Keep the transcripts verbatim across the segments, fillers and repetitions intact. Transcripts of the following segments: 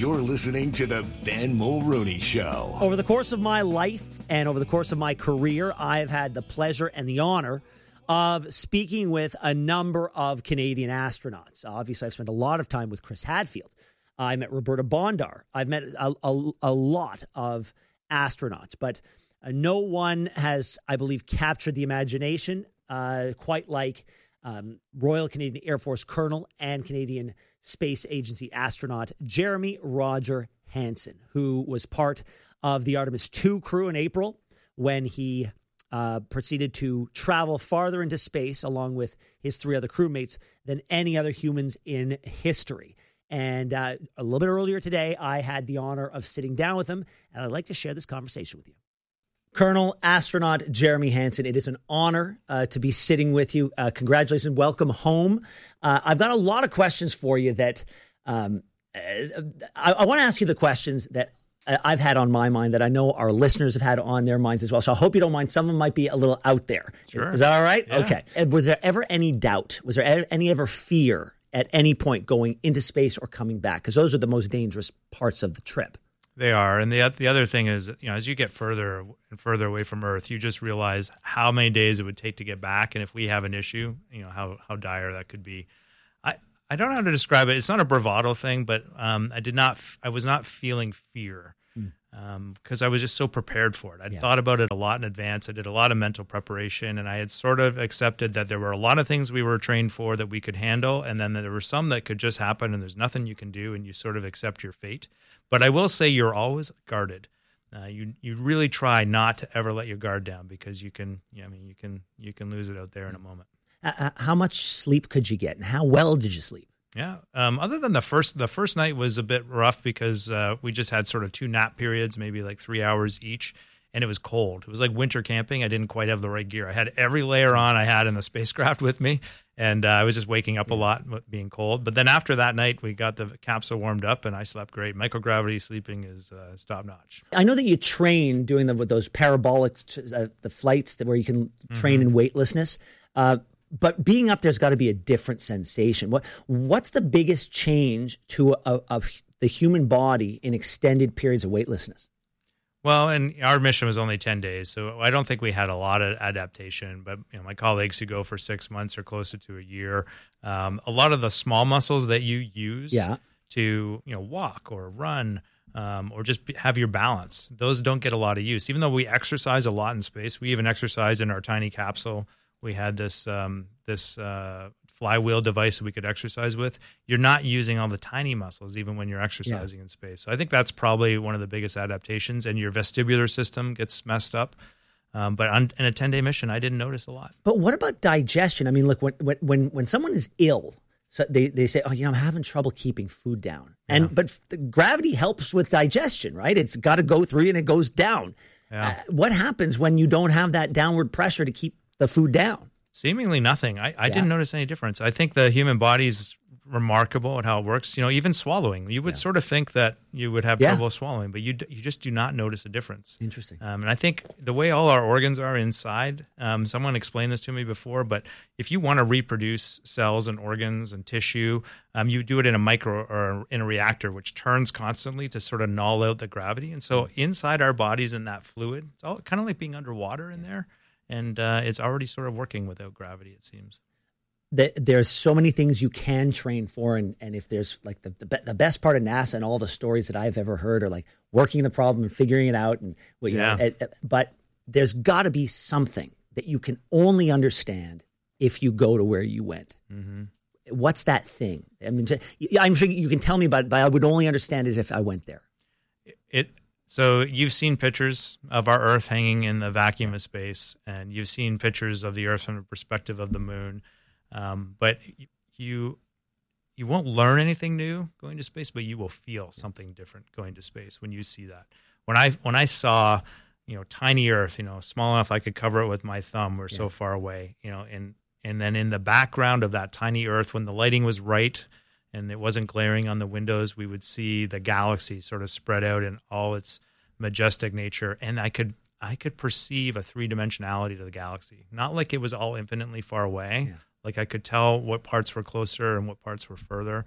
You're listening to the Ben Mulrooney Show. Over the course of my life and over the course of my career, I've had the pleasure and the honor of speaking with a number of Canadian astronauts. Obviously, I've spent a lot of time with Chris Hadfield. I met Roberta Bondar. I've met a, a, a lot of astronauts, but uh, no one has, I believe, captured the imagination uh, quite like um, Royal Canadian Air Force Colonel and Canadian Space Agency astronaut Jeremy Roger Hansen, who was part of the Artemis two crew in April when he uh, proceeded to travel farther into space along with his three other crewmates than any other humans in history. And uh, a little bit earlier today, I had the honor of sitting down with him, and I'd like to share this conversation with you. Colonel Astronaut Jeremy Hansen, it is an honor uh, to be sitting with you. Uh, congratulations. Welcome home. Uh, I've got a lot of questions for you that um, I, I want to ask you the questions that I've had on my mind that I know our listeners have had on their minds as well. So I hope you don't mind. Some of them might be a little out there. Sure. Is that all right? Yeah. Okay. And was there ever any doubt? Was there any ever fear at any point going into space or coming back? Because those are the most dangerous parts of the trip. They are. And the the other thing is, you know, as you get further and further away from Earth, you just realize how many days it would take to get back. And if we have an issue, you know, how, how dire that could be. I, I don't know how to describe it. It's not a bravado thing, but um, I did not, I was not feeling fear because um, I was just so prepared for it. I'd Yeah. thought about it a lot in advance. I did a lot of mental preparation, and I had sort of accepted that there were a lot of things we were trained for that we could handle, and then there were some that could just happen, and there's nothing you can do, and you sort of accept your fate. But I will say you're always guarded. Uh, you you really try not to ever let your guard down because you can. Yeah, I mean, you can you can lose it out there in a moment. Uh, how much sleep could you get, and how well did you sleep? Yeah. Um, other than the first, the first night was a bit rough because uh, we just had sort of two nap periods, maybe like three hours each, and it was cold. It was like winter camping. I didn't quite have the right gear. I had every layer on I had in the spacecraft with me, and uh, I was just waking up a lot being cold. But then after that night, we got the capsule warmed up, and I slept great. Microgravity sleeping is uh, top notch. I know that you train doing the, with those parabolic uh, the flights that where you can train mm-hmm. in weightlessness. Uh, But being up there's got to be a different sensation. What What's the biggest change to a, a, the human body in extended periods of weightlessness? Well, and our mission was only ten days, so I don't think we had a lot of adaptation. But you know, my colleagues who go for six months or closer to a year, um, a lot of the small muscles that you use yeah. to you know walk or run um, or just be, have your balance, those don't get a lot of use. Even though we exercise a lot in space, we even exercise in our tiny capsule. We had this um, this uh, flywheel device that we could exercise with. You're not using all the tiny muscles even when you're exercising yeah. in space. So I think that's probably one of the biggest adaptations, and your vestibular system gets messed up. Um, but on, in a ten-day mission, I didn't notice a lot. But what about digestion? I mean, look, when when when someone is ill, so they, they say, oh, you know, I'm having trouble keeping food down. Yeah. And But gravity helps with digestion, right? It's got to go through and it goes down. Yeah. Uh, what happens when you don't have that downward pressure to keep the food down? Seemingly nothing. I, I yeah. didn't notice any difference. I think the human body's remarkable at how it works. You know, even swallowing, you would yeah. sort of think that you would have yeah. trouble swallowing, but you you just do not notice a difference. Interesting. Um, and I think the way all our organs are inside, um, someone explained this to me before, but if you want to reproduce cells and organs and tissue, um, you do it in a micro or in a reactor, which turns constantly to sort of null out the gravity. And so inside our bodies in that fluid, it's all kind of like being underwater in there. And uh, it's already sort of working without gravity, it seems. There's so many things you can train for. And, and if there's like the, the the best part of NASA and all the stories that I've ever heard are like working the problem and figuring it out. And well, you yeah. know, it, it, But there's got to be something that you can only understand if you go to where you went. Mm-hmm. What's that thing? I mean, I'm sure you can tell me about it, but I would only understand it if I went there. It. So you've seen pictures of our Earth hanging in the vacuum of space, and you've seen pictures of the Earth from the perspective of the moon. Um, but you you won't learn anything new going to space, but you will feel something different going to space when you see that. When I when I saw, you know, tiny Earth, you know, small enough I could cover it with my thumb, we're yeah. so far away, you know, and and then in the background of that tiny Earth, when the lighting was right and it wasn't glaring on the windows, we would see the galaxy sort of spread out in all its majestic nature. And I could I could perceive a three-dimensionality to the galaxy. Not like it was all infinitely far away. Yeah. Like I could tell what parts were closer and what parts were further.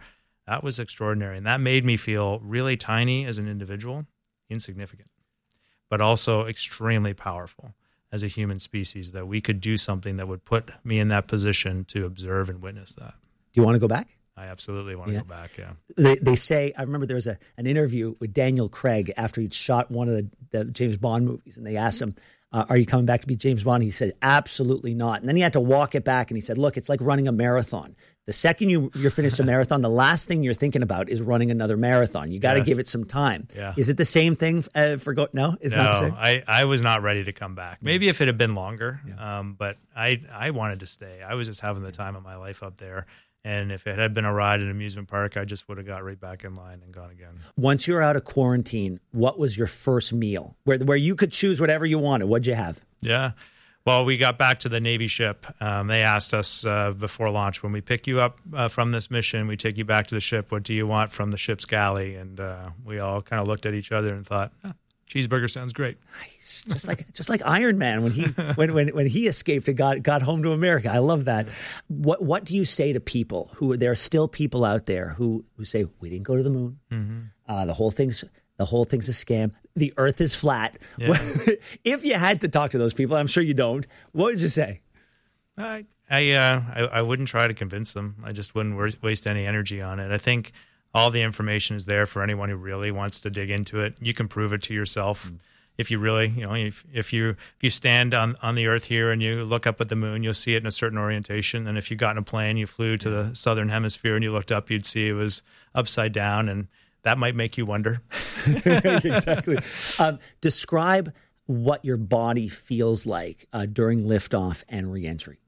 That was extraordinary. And that made me feel really tiny as an individual, insignificant, but also extremely powerful as a human species, that we could do something that would put me in that position to observe and witness that. Do you want to go back? I absolutely want to Yeah. go back, yeah. They, they say, I remember there was a, an interview with Daniel Craig after he'd shot one of the, the James Bond movies, and they asked him, uh, are you coming back to be James Bond? He said, absolutely not. And then he had to walk it back, and he said, look, it's like running a marathon. The second you, you're finished a marathon, the last thing you're thinking about is running another marathon. You got to Yes. give it some time. Yeah. Is it the same thing uh, for go? No, it's no, not the same. I, I was not ready to come back. Maybe if it had been longer, um, but I I wanted to stay. I was just having the time of my life up there. And if it had been a ride at an amusement park, I just would have got right back in line and gone again. Once you were out of quarantine, what was your first meal? Where where you could choose whatever you wanted. What'd you have? Yeah. Well, we got back to the Navy ship. Um, they asked us uh, before launch, when we pick you up uh, from this mission, we take you back to the ship. What do you want from the ship's galley? And uh, we all kind of looked at each other and thought, ah, cheeseburger sounds great. Nice. Just like just like Iron Man when he when, when when he escaped and got got home to America. I love that. What what do you say to people who there are still people out there who who say we didn't go to the moon? Mm-hmm. Uh, the whole thing's the whole thing's a scam. The Earth is flat. Yeah. If you had to talk to those people, I'm sure you don't. What would you say? I I, uh, I I wouldn't try to convince them. I just wouldn't wa- waste any energy on it. I think all the information is there for anyone who really wants to dig into it. You can prove it to yourself. Mm. If you really, you know, if, if you if you stand on, on the Earth here and you look up at the moon, you'll see it in a certain orientation. And if you got in a plane, you flew to the southern hemisphere and you looked up, you'd see it was upside down. And that might make you wonder. Exactly. Um, describe what your body feels like uh, during liftoff and reentry.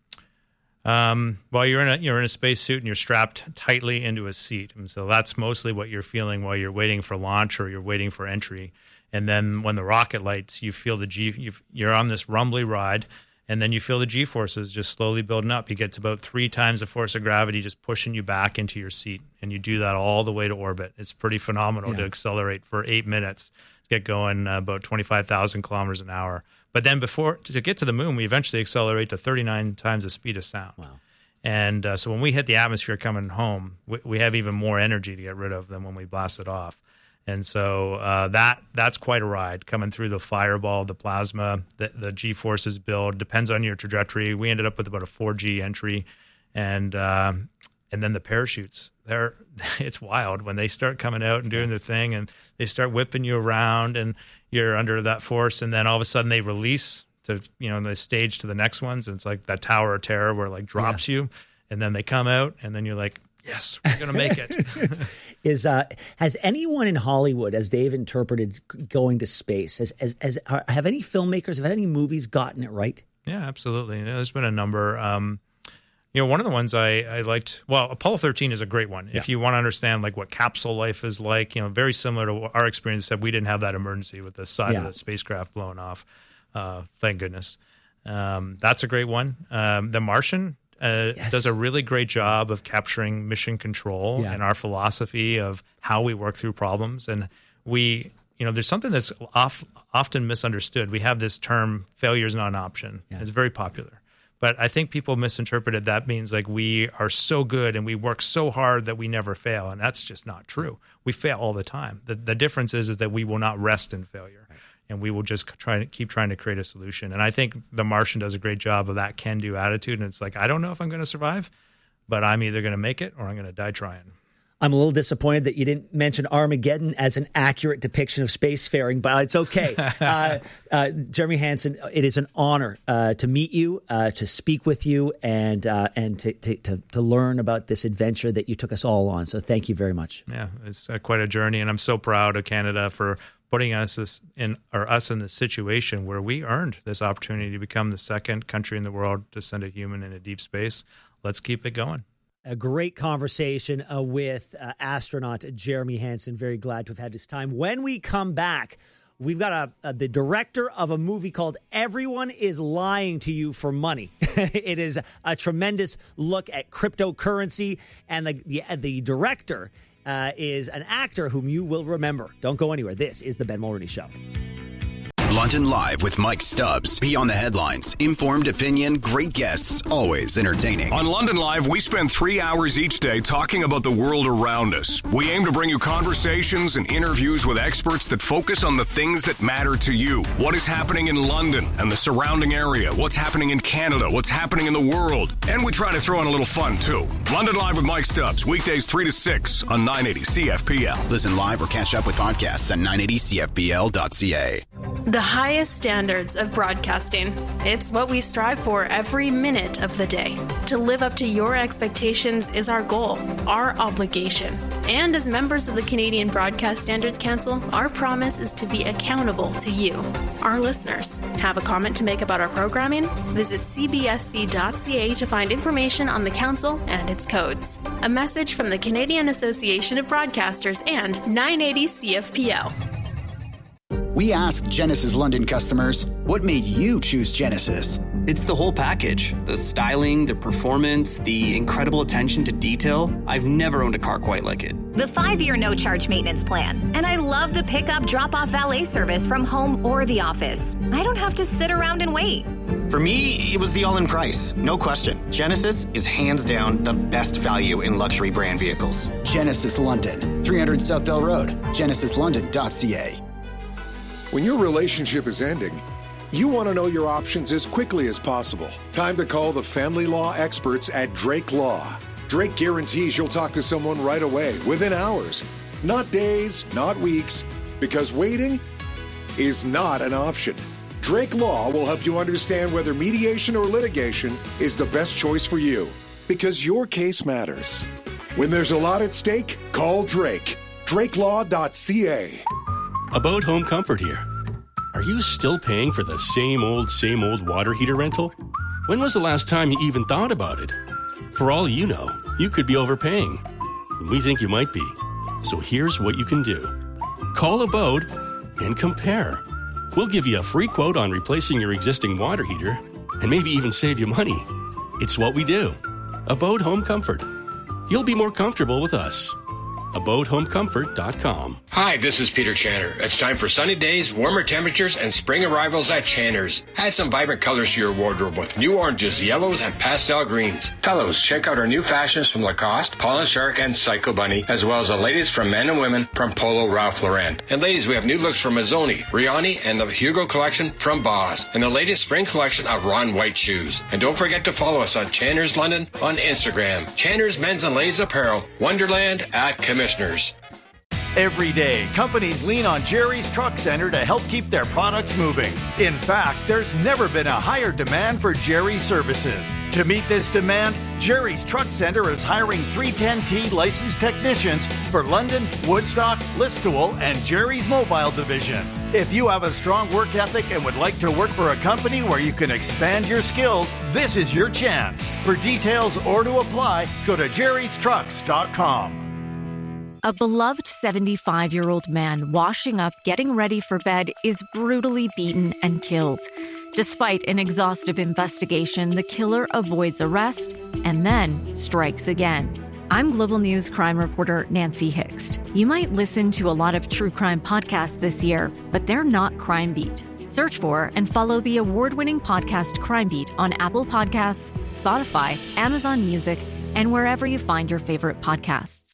Um, well, you're in a you're in a spacesuit and you're strapped tightly into a seat, and so that's mostly what you're feeling while you're waiting for launch or you're waiting for entry. And then when the rocket lights, you feel the G. You've, you're on this rumbly ride, and then you feel the G forces just slowly building up. You get to about three times the force of gravity, just pushing you back into your seat, and you do that all the way to orbit. It's pretty phenomenal Yeah. to accelerate for eight minutes, get going uh, about twenty-five thousand kilometers an hour. But then before to get to the moon, we eventually accelerate to thirty-nine times the speed of sound. Wow. And uh, so when we hit the atmosphere coming home, we, we have even more energy to get rid of than when we blast it off. And so uh, that that's quite a ride, coming through the fireball, the plasma, the, the G-forces build, depends on your trajectory. We ended up with about a four G entry. And uh, and then the parachutes. They're, it's wild when they start coming out and doing their thing, and they start whipping you around, and you're under that force, and then all of a sudden they release to, you know, the stage to the next ones. And it's like that Tower of Terror where it like drops yeah. you, and then they come out, and then you're like, yes, we're going to make it. Is uh, has anyone in Hollywood, as they've interpreted going to space, has, has, has have any filmmakers, have any movies gotten it right? Yeah, absolutely. You know, there's been a number. Um, you know, one of the ones I, I liked, well, Apollo thirteen is a great one. Yeah. If you want to understand like what capsule life is like, you know, very similar to our experience, except we didn't have that emergency with the side yeah. of the spacecraft blown off. Uh, thank goodness. Um, that's a great one. Um, the Martian uh, yes. does a really great job of capturing mission control yeah. and our philosophy of how we work through problems. And we, you know, there's something that's off, often misunderstood. We have this term, failure is not an option. Yeah. It's very popular. But I think people misinterpreted that means like we are so good and we work so hard that we never fail. And that's just not true. We fail all the time. The, the difference is, is that we will not rest in failure. Right. And we will just try to keep trying to create a solution. And I think The Martian does a great job of that can-do attitude. And it's like, I don't know if I'm going to survive, but I'm either going to make it or I'm going to die trying. I'm a little disappointed that you didn't mention Armageddon as an accurate depiction of spacefaring, but it's okay. uh, uh, Jeremy Hansen, it is an honor uh, to meet you, uh, to speak with you, and uh, and to, to, to, to learn about this adventure that you took us all on. So thank you very much. Yeah, it's uh, quite a journey, and I'm so proud of Canada for putting us this in or us in this situation where we earned this opportunity to become the second country in the world to send a human into deep space. Let's keep it going. A great conversation uh, with uh, astronaut Jeremy Hansen. Very glad to have had this time. When we come back, we've got a, a, the director of a movie called Everyone is Lying to You for Money. It is a tremendous look at cryptocurrency, and the, the, the director uh, is an actor whom you will remember. Don't go anywhere. This is The Ben Mulroney Show. London Live with Mike Stubbs. Be on the headlines. Informed opinion, great guests, always entertaining. On London Live, we spend three hours each day talking about the world around us. We aim to bring you conversations and interviews with experts that focus on the things that matter to you. What is happening in London and the surrounding area? What's happening in Canada? What's happening in the world? And we try to throw in a little fun, too. London Live with Mike Stubbs, weekdays three to six on nine eighty C F P L. Listen live or catch up with podcasts at nine eighty C F P L dot C A. The highest standards of broadcasting. It's what we strive for every minute of the day. To live up to your expectations is our goal, our obligation. And as members of the Canadian Broadcast Standards Council, our promise is to be accountable to you, our listeners. Have a comment to make about our programming? Visit c b s c dot c a to find information on the council and its codes. A message from the Canadian Association of Broadcasters and nine eighty C F P L. We asked Genesis London customers, what made you choose Genesis? It's the whole package. The styling, the performance, the incredible attention to detail. I've never owned a car quite like it. The five-year no-charge maintenance plan. And I love the pickup drop-off valet service from home or the office. I don't have to sit around and wait. For me, it was the all-in price. No question. Genesis is hands down the best value in luxury brand vehicles. Genesis London, three hundred South Bell Road, genesis london dot c a. When your relationship is ending, you want to know your options as quickly as possible. Time to call the family law experts at Drake Law. Drake guarantees you'll talk to someone right away, within hours. Not days, not weeks, because waiting is not an option. Drake Law will help you understand whether mediation or litigation is the best choice for you, because your case matters. When there's a lot at stake, call Drake. drake law dot c a. About Home Comfort here. Are you still paying for the same old, same old water heater rental? When was the last time you even thought about it? For all you know, you could be overpaying. We think you might be. So here's what you can do. Call Abode and compare. We'll give you a free quote on replacing your existing water heater and maybe even save you money. It's what we do. Abode Home Comfort. You'll be more comfortable with us. abode home comfort dot com. Hi, this is Peter Channer. It's time for sunny days, warmer temperatures, and spring arrivals at Channer's. Add some vibrant colors to your wardrobe with new oranges, yellows, and pastel greens. Fellows, check out our new fashions from Lacoste, Paul and Shark, and Psycho Bunny, as well as the latest from men and women from Polo Ralph Lauren. And ladies, we have new looks from Mazzoni, Riani, and the Hugo collection from Boss, and the latest spring collection of Ron White shoes. And don't forget to follow us on Channer's London on Instagram. Channer's Men's and Ladies Apparel, Wonderland at Commissioners. Every day, companies lean on Jerry's Truck Center to help keep their products moving. In fact, there's never been a higher demand for Jerry's services. To meet this demand, Jerry's Truck Center is hiring three ten T licensed technicians for London, Woodstock, Listowel, and Jerry's Mobile Division. If you have a strong work ethic and would like to work for a company where you can expand your skills, this is your chance. For details or to apply, go to jerrys trucks dot com. A beloved seventy-five-year-old man washing up, getting ready for bed, is brutally beaten and killed. Despite an exhaustive investigation, the killer avoids arrest and then strikes again. I'm Global News crime reporter Nancy Hixt. You might listen to a lot of true crime podcasts this year, but they're not Crime Beat. Search for and follow the award-winning podcast Crime Beat on Apple Podcasts, Spotify, Amazon Music, and wherever you find your favorite podcasts.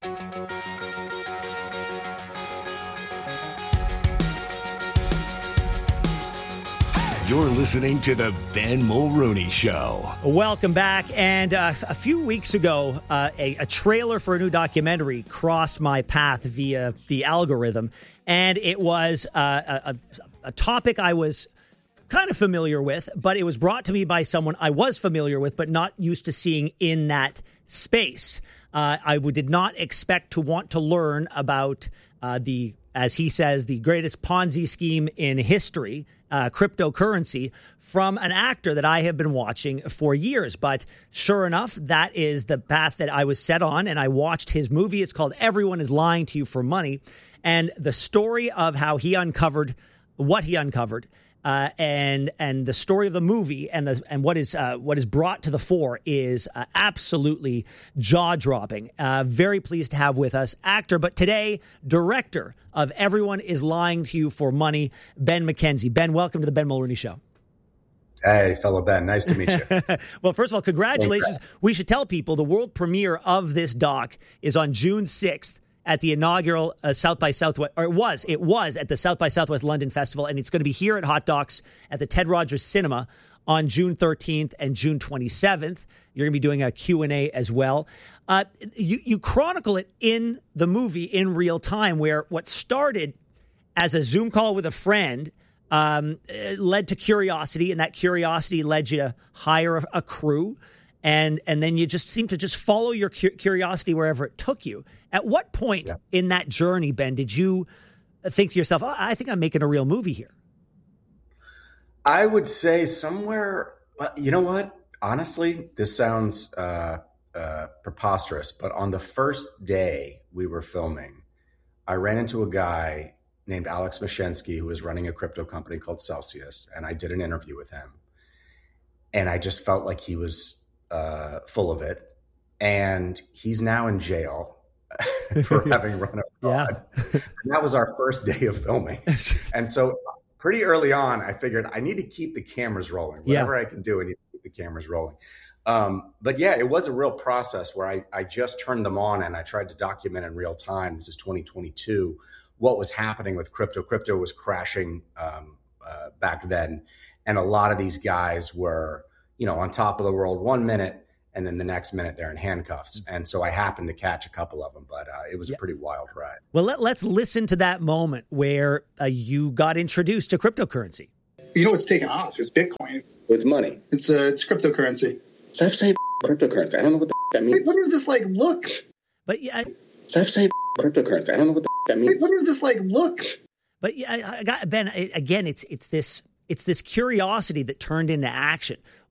You're listening to the Ben Mulrooney Show. Welcome back. And uh, a few weeks ago, uh, a, a trailer for a new documentary crossed my path via the algorithm. And it was uh, a, a topic I was kind of familiar with, but it was brought to me by someone I was familiar with, but not used to seeing in that space. Uh, I did not expect to want to learn about uh, the, as he says, the greatest Ponzi scheme in history, Uh, cryptocurrency, from an actor that I have been watching for years. But sure enough, that is the path that I was set on, and I watched his movie. It's called Everyone is Lying to You for Money. And the story of how he uncovered what he uncovered Uh, and and the story of the movie and the and what is uh, what is brought to the fore is uh, absolutely jaw-dropping. Uh, very pleased to have with us actor, but today director of Everyone Is Lying to You for Money, Ben McKenzie. Ben, welcome to the Ben Mulroney Show. Hey, fellow Ben, nice to meet you. Well, first of all, congratulations. We should tell people the world premiere of this doc is on June sixth. At the inaugural uh, South by Southwest, or it was, it was at the South by Southwest London Festival, and it's going to be here at Hot Docs at the Ted Rogers Cinema on June thirteenth and June twenty-seventh. You're going to be doing a Q and A as well. Uh, you, you chronicle it in the movie in real time, where what started as a Zoom call with a friend um, led to curiosity, and that curiosity led you to hire a, a crew. And and then you just seem to just follow your cu- curiosity wherever it took you. At what point yeah. in that journey, Ben, did you think to yourself, oh, I think I'm making a real movie here? I would say somewhere, well, you know what? Honestly, this sounds uh, uh, preposterous, but on the first day we were filming, I ran into a guy named Alex Mashensky who was running a crypto company called Celsius, and I did an interview with him. And I just felt like he was uh, full of it. And he's now in jail for having run a fraud. Yeah. And that was our first day of filming. And so pretty early on, I figured I need to keep the cameras rolling. Whatever yeah. I can do, I need to keep the cameras rolling. Um, but yeah, it was a real process where I, I just turned them on and I tried to document in real time. This is twenty twenty-two, what was happening with crypto. Crypto was crashing um, uh, back then. And a lot of these guys were, you know, on top of the world one minute, and then the next minute they're in handcuffs. And so I happened to catch a couple of them, but uh, it was yeah. a pretty wild ride. Well, let, let's listen to that moment where uh, you got introduced to cryptocurrency. You know what's taken off is Bitcoin. It's money. It's uh, it's cryptocurrency. So I've said cryptocurrency. I don't know what the that means. Wait, what does this like look? But yeah, so I've said cryptocurrency. I don't know what the that means. Wait, what does this like look? But yeah, I got Ben. Again, it's it's this it's this curiosity that turned into action.